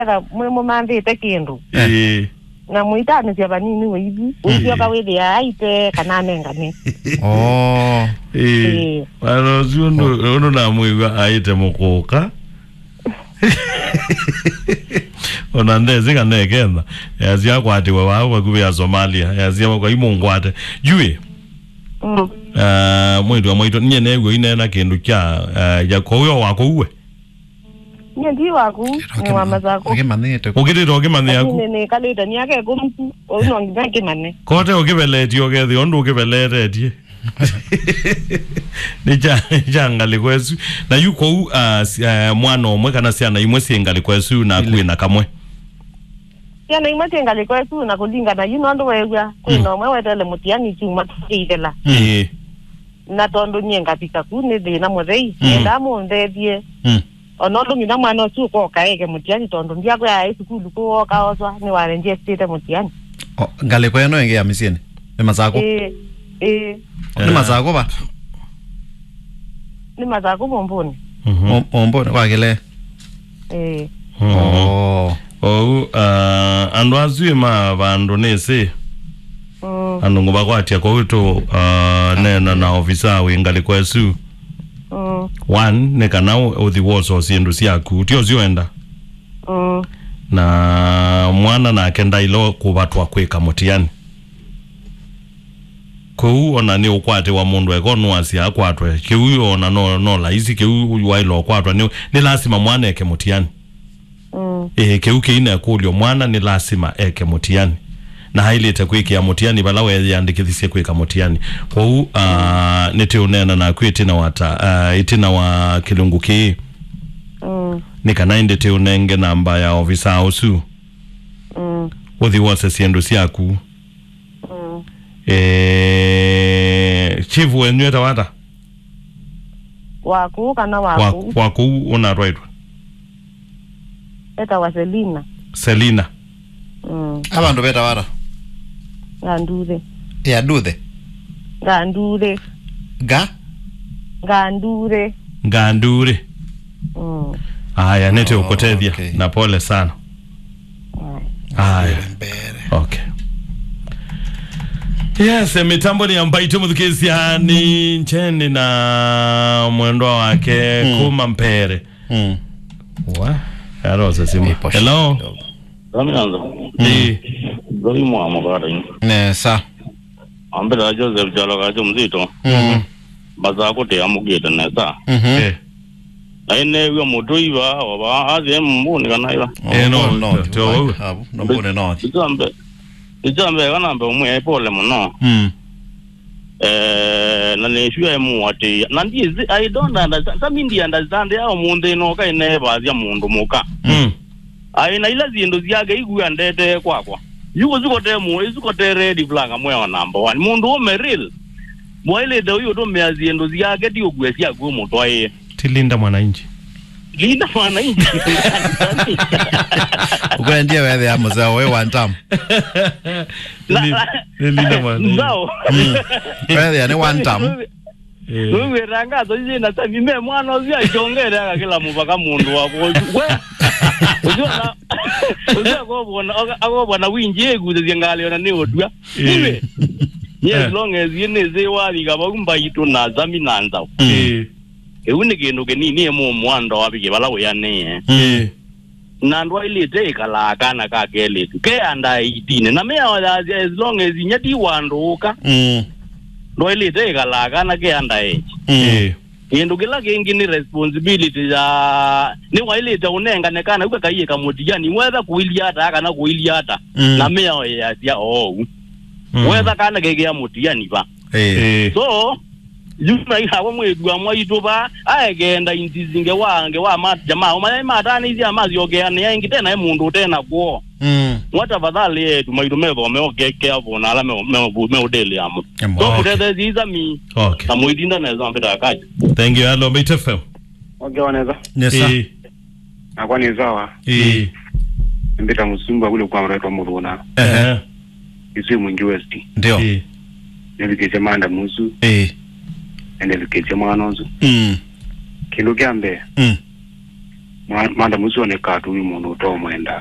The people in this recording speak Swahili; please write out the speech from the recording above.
Mwemo mandete kindu. Na muitani cia banini wibi. Wibi akawili ya aite kanane ngane. Wano zuno na mwiwa aite mukoka. Onande zinga negenda. Yazia kwati wawa kubi ya Somalia. Yazia kwa imongwate. Jue. Mwitu nye negwe inena kindu cha ya koyo wako uwe. Ndi waku ni wa mazako. Ukitito okimane yaku. Ni kalita ni yake kumtu. Unongiza kimane. Kote okibeleti ogethi ondu okibeleti. Nijanga kwesu na yuko mwana omwe kana siana imwe singali kwesu na kwina kamwe. Siana imwe singali kwesu na kulinga na yino wewa kwina omwe wetele mutiani chuma kitela. Na tondo nyenga pika kune de na mwei ndamu ndedie. Onondo ngina mwana chuko kaeke mutiani tondo ndia kwa esukulu ko kaoswa ni warenje state mutiani. Ngale kweno enge ya misieni. Ni mazako. Ni mazako ba. Ni mazako bomboni. Bomboni kwa kile. Ando azwima bandu nese. Ando ngoba kwatia kwa wito nena na ofisa wingali kwesu. One neka nao uthi woso sindu siaku tio zioenda. Na mwana na kenda ilo kubatwa kweka mutiani. Kau ona ni ukwate wa mundu ekonu asia akwatwe kiu ona no la isi kiu wailo kwatwa ni lazima mwana eke mutiani. Kiu kiina kulio mwana ni lazima eke mutiani. Na hailete kweke ya mutiani balawe yandikithisia kweka mutiani. Kau nete unena na kwetina wata itina wa kilungu ki. Nika nainde te unenge namba ya ofisa ausu. Uthi wase siendu siaku. Chifu wenyweta wata? Waku kana waku. Waku unarwaitwa? Eta wa Selina. Selina. Abandu beta wata? Gandure. Ya duthe? Gandure. Gandure. Gandure. Aya nete ukotethia na pole sana. Aya. Okay. Yes, mitambo ni ambaito mudhukezi yani ncheni na mwendo wake kuma mpere. Hello, sasimu. Hello. Rami nanzo. Gari muama gari. Nesa. Ambela Joseph Jaloga mzito. Baza kote amugeta nesa. Aine yo motoiva oba aze mbuni kana ila. No. To. No mbuni no. Ijambe kana mbe umwe pole muno. Na neshuya muwati. Nandi I don't understand. Samindi understand ya munde no ka ine bazia mundu muka. Aina ila zindu ziage igu andete kwakwa. Yuko zikote ready flag amwe wa number 1. Mundu omeril. Boile de uyo do meaziendo ziage di ogwesi agwe mutwa ye. Tilinda mwananchi. Linda mwananchi. Ukwe ndiye wewe ya mzao we one time. Linda mwananchi. Mzao. Wewe ya ni one time. Wewe rangazo jina sasa mime mwana uzia jongere aka kila mubaka mundu wako. Ujo na winji eguze zingale ona ni odua. Iwe. Yes, long as yene zewa ligabagumba yito na zami nanza. Eune gendo genini emo mwando wabike balawe yane. Nandwa ilete kala kana ka gele ke anda itine na me as long as nyati wandoka. Ndo ilete kala kana ke anda Yendo gela gengi ni responsibility ya ni wailete unenga nekana uka kaye kamotijani whether kuiliata kana kuiliata na me ya whether kana gege ya motijani ba. So yuna ihawa mwedu amwaito ba agenda intizinge wange wa mat jamaa umaya matani izi amazi yogeane yangi tena emundu tena kwa wata badali yetu maido mevo meogeke avo na ala meodeli amu so kutete ziza mi amwidinda na zambita akaji. Thank you. Hello Beta FM. Okay waneza. Yes sir. Akwa ni zawa. Mbita musumba kule kwa mreto muruna. Isi mwingi westi. Ndio. Nilikeche manda musu. Nilikeche mwanonzu. Kindu kiambe. manda muzione katu uyu mundu utomwenda